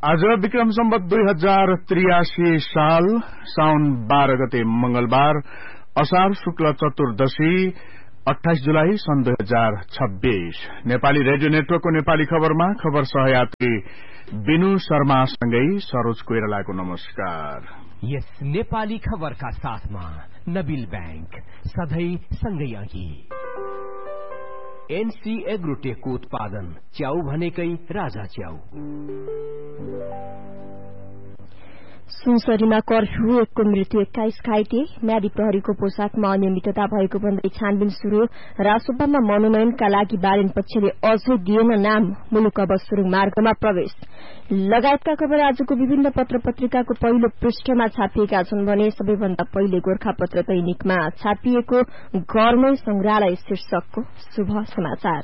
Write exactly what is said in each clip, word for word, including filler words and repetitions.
आज विक्रम सम्वत दुई हजार त्रियासी साल साउन बाह्र गते मंगलबार असार शुक्ल चतुर्दशी अट्ठाइस जुलाई सन् दुई हजार छब्बीस नेपाली रेडियो नेटवर्कको नेपाली खबरमा खबर सहयात्री बिनु शर्मासँगै सरोज कोइरालाको नमस्कार। यस नेपाली खबरका साथमा नबिल बैंक सधैं सँगै अघि। एनसी एग्रोटेकको उत्पादन च्याउ भनेकै राजा च्याउ। सुनसरीमा कर्फ्यू एकको मृत्यु एक्काइस घाइते म्यादी प्रहरीको पोसाकमा अनियमितता भएको भन्दै छानबिन शुरू। रासोपामा मनोनयनका लागि बारेन पक्षले अझै दिएन नाम। मुलुक अब सुरुङ मार्गमा प्रवेश लगायतका खबर आजको विभिन्न पत्र पत्रिकाको पहिलो पृष्ठमा छापिएका छन् भने सबैभन्दा पहिले गोरखापत्र दैनिकमा छापिएको घरमै संग्रहालय शीर्षकको शुभ समाचार।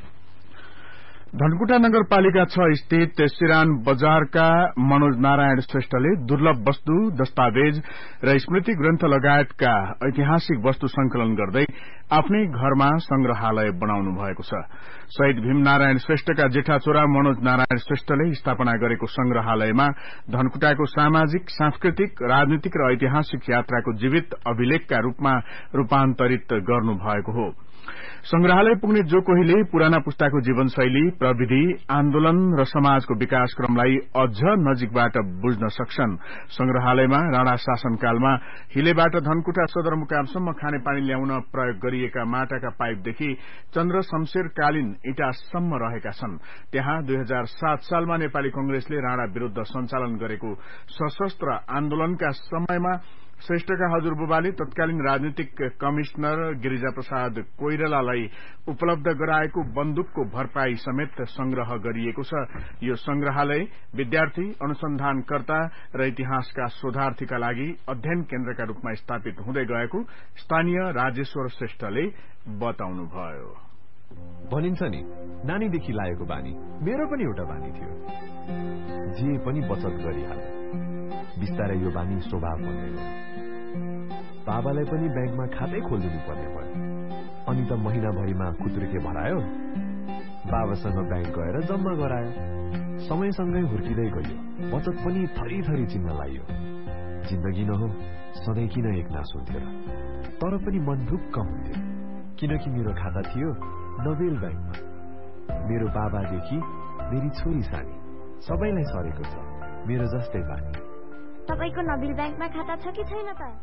धनकुटा नगरपालिका छ स्थित सिरान बजारका मनोज नारायण श्रेष्ठले दुर्लभ वस्तु दस्तावेज र स्मृति ग्रन्थ लगायतका ऐतिहासिक वस्तु संकलन गर्दै आफ्नै घरमा संग्रहालय बनाउनु भएको छ। शहीद भीमनारायण श्रेष्ठका जेठा छोरा मनोज नारायण श्रेष्ठले स्थापना गरेको संग्रहालयमा धनकुटाको सामाजिक सांस्कृतिक राजनीतिक र ऐतिहासिक यात्राको जीवित अभिलेखका रूपमा रूपान्तरित गर्नु भएको हो। संग्रहालय पुग्ने जो कोहीले पुराना पुस्ताको जीवनशैली प्रविधि आन्दोलन र समाजको विकास क्रमलाई अझ नजिकबाट बुझ्न सक्छन्। संग्रहालयमा राणा शासनकालमा हिलेबाट धनकुटा सदरमुकामसम्म खानेपानी ल्याउन प्रयोग गरिएका माटाका पाइपदेखि चन्द्र शमशेरकालीन इँटासम्म रहेका छन्। त्यहाँ दुई हजार सात सालमा नेपाली कंग्रेसले राणा विरूद्ध सञ्चालन गरेको सशस्त्र आन्दोलनका समयमा श्रेष्ठका हजुरबुबाले तत्कालीन राजनीतिक कमिश्नर गिरिजा प्रसाद कोइरालालाई उपलब्ध गराएको बन्दुकको भरपाई समेत संग्रह गरिएको छ। यो संग्रहालय विद्यार्थी अनुसन्धानकर्ता र इतिहासका शोधार्थीका लागि अध्ययन केन्द्रका रूपमा स्थापित हुँदै गएको स्थानीय राजेश्वर श्रेष्ठले बताउनुभयो। भनिन्छ नि नानीदेखि लागेको बानी मेरो पनि एउटा बानी थियो। जे पनि बचत गरिहाल बिस्तारै यो बानी स्वभाव बन्दै गयो। बाबालाई पनि ब्याङ्कमा खातै खोलिदिनु पर्ने भयो। अनि त महिनाभरिमा खुत्रुके भरायो। बाबासँग ब्याङ्क गएर जम्मा गरायो। समयसँगै हुर्किँदै गयो। बचत पनि थरी थरी चिन्न लाग्यो। जिन्दगी न हो सधैँ किन एकनास हुन्थ्यो र? तर पनि मन ढुक्क हुन्थ्यो किनकि मेरो खाता थियो नबेल ब्याङ्कमा। मेरो बाबादेखि मेरी छोरी सानी सबैलाई सरेको छ मेरो जस्तै बानी। तपाईको नबिल ब्याङ्कमा खाता छ कि छैन त?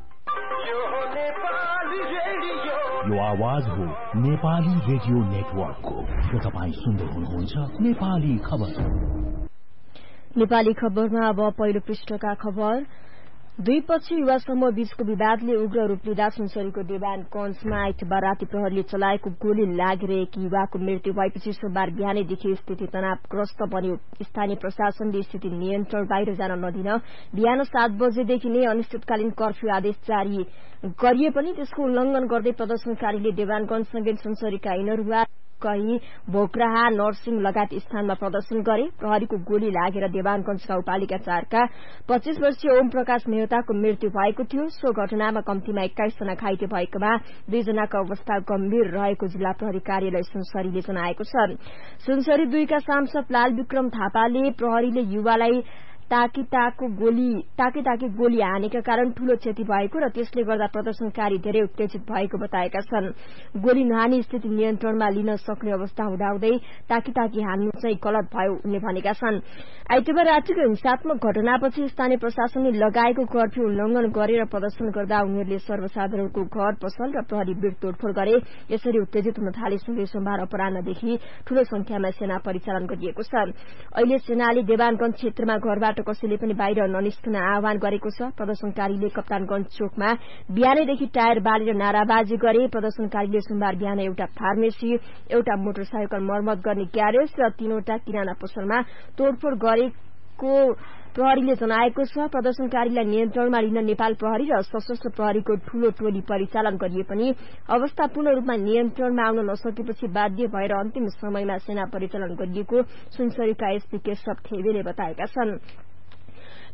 यो आवाज हो नेपाली रेडियो नेटवर्कको र तपाईँ सुन्दै हुनुहुन्छ नेपाली खबर। नेपाली खबरमा अब पहिलो पृष्ठका खबर। दुई पक्ष युवा समूह बीचको विवादले उग्र रूप लिँदा सुनसरीको देवानगंजमा आइतबार राति प्रहरीले चलाएको गोली लागेर एक युवाको मृत्यु भएपछि सोमबार बिहानैदेखि स्थिति तनावग्रस्त बन्यो। स्थानीय प्रशासनले स्थिति नियन्त्रण बाहिर जान नदिन बिहान सात बजेदेखि नै अनिश्चितकालीन कर्फ्यू आदेश जारी गरिए पनि त्यसको उल्लंघन गर्दै प्रदर्शनकारीले देवानगंजसँगै सुनसरीका इनरुवा कही भोक्राहा नरसिंह लगायत स्थानमा प्रदर्शन गरे। प्रहरीको गोली लागेर देवानगंज गाउँपालिका चारका पच्चीस वर्षीय ओम प्रकाश मेहताको मृत्यु भएको थियो। सो घटनामा कम्तीमा एक्काइस जना घाइते भएकोमा दुईजनाको अवस्था गम्भीर रहेको जिल्ला प्रहरी कार्यालय सुनसरीले जनाएको छ। सुनसरी दुईका सांसद लाल विक्रम थापाले प्रहरीले युवालाई ताकी ताकी गोली ताकी ताकी गोली हानेका कारण ठूलो क्षति भएको र त्यसले गर्दा प्रदर्शनकारी धेरै उत्तेजित भएको बताएका छन्। गोली नहानी स्थिति नियन्त्रणमा लिन सक्ने अवस्था हुँदाहुँदै ताकी ताकी हान्नु चाहिँ गलत भयो उनले भनेका छन्। आइतबार रातिको हिंसात्मक घटनापछि स्थानीय प्रशासनले लगाएको कर्फ्यू उल्लंघन गरेर प्रदर्शन गर्दा उनीहरूले सर्वसाधारणको घर पसल र प्रहरी भिड तोडफोड गरे। यसरी उत्तेजित हुन थालेसँगै सोमबार अपराह्नदेखि ठूलो संख्यामा सेना परिचालन गरिएको छ। अहिले सेनाले देवानगंज क्षेत्रमा घरबाट कसैले पनि बाहिर ननिस्कन आह्वान गरेको छ। प्रदर्शनकारीले कप्तानगंज चोकमा बिहानैदेखि टायर बालेर नाराबाजी गरे। प्रदर्शनकारीले सोमबार बिहान एउटा फार्मेसी एउटा मोटरसाइकल मर्मत गर्ने ग्यारेज र तीनवटा किराना पसलमा तोडफोड गरेको प्रहरीले जनाएको छ। प्रदर्शनकारीलाई नियन्त्रणमा लिन नेपाल प्रहरी र सशस्त्र प्रहरीको ठूलो टोली परिचालन गरिए पनि अवस्था पूर्ण रूपमा नियन्त्रणमा आउन नसकेपछि बाध्य भएर अन्तिम समयमा सेना परिचालन गरिएको सुनसरीका एसपी केशव थेवेले बताएका छन्।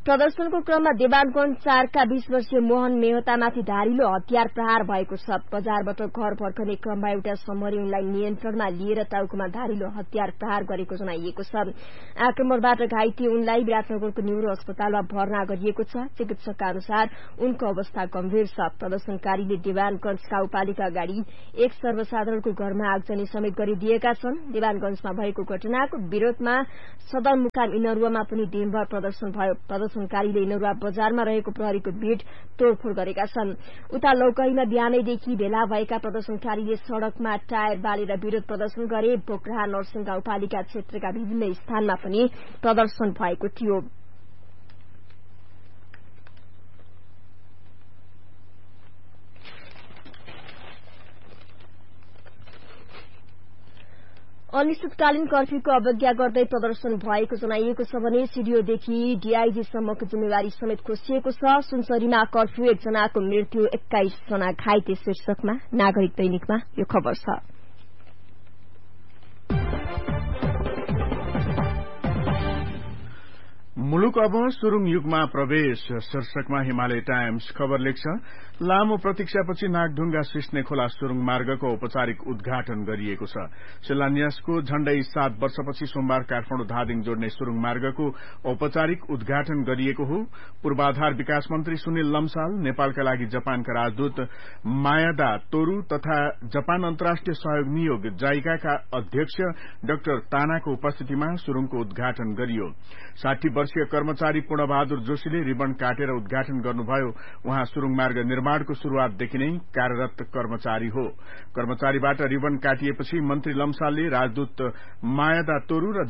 प्रदर्शनको क्रममा देवानगंज चारका बीस वर्षीय मोहन मेहतामाथि धारिलो हतियार प्रहार भएको छ। बजारबाट घर फर्कने क्रममा एउटा समूहले उनलाई नियन्त्रणमा लिएर टाउकोमा धारिलो हतियार प्रहार गरेको जनाइएको छ। आक्रमणबाट घाइते उनलाई विराटनगरको न्यूरो अस्पतालमा भर्ना गरिएको छ। चिकित्सकका अनुसार उनको अवस्था गम्भीर छ। प्रदर्शनकारीले देवानगंज गाउँपालिका अगाडि एक सर्वसाधारणको घरमा आगजनी समेत गरिदिएका छन्। देवानगंजमा भएको घटनाको विरोधमा सदरमुकाम इनरुवामा पनि दिनभर प्रदर्शन भयो। प्रदर्शनकारीले इनरुवा बजारमा रहेको प्रहरीको भिड तोडफोड़ गरेका छन्। उता लौकहीमा बिहानैदेखि भेला भएका प्रदर्शनकारीले सड़कमा टायर बालेर विरोध प्रदर्शन गरे। बोक्राहा नरसिंह गाउँपालिका क्षेत्रका विभिन्न स्थानमा पनि प्रदर्शन भएको थियो। अनिश्चितकालीन कर्फ्यूको अवज्ञा गर्दै प्रदर्शन भएको जनाइएको छ भने सीडीओदेखि डीआईजीसम्मको जिम्मेवारी समेत खोसिएको छ। सुनसरीमा कर्फ्यू एकजनाको मृत्यु एक्काइस जना घाइते शीर्षकमा नागरिक दैनिकमा यो खबर छ। मुलुक अब सुरुङ युगमा प्रवेश शीर्षकमा हिमालय टाइम्स खबर लेख्छ। लामो प्रतीक्षापछि नागढुङ्गा सिस्ने खोला सुरुङ मार्गको औपचारिक उद्घाटन गरिएको छ। शिलान्यासको झण्डै सात वर्षपछि सोमबार काठमाडौँ धादिङ जोड्ने सुरुङ मार्गको औपचारिक उद्घाटन गरिएको हो। पूर्वाधार विकास मन्त्री सुनिल लम्साल, नेपालका लागि जापानका राजदूत मायादा तोरू तथा जापान अन्तर्राष्ट्रिय सहयोग नियोग जाइकाका अध्यक्ष डाक्टर तानाको उपस्थितिमा सुरुङको उद्घाटन गरियो। साठी वर्षीय कर्मचारी पूर्णबहादुर जोशीले रिबन काटेर उद्घाटन गर्नुभयो। उहाँ सुरुङ मार्ग निर्माणको शुरूआतदेखि नै कार्यरत कर्मचारी हो। कर्मचारीबाट रिबन काटिएपछि मन्त्री लम्सालले राजदूत मायादा तोरू र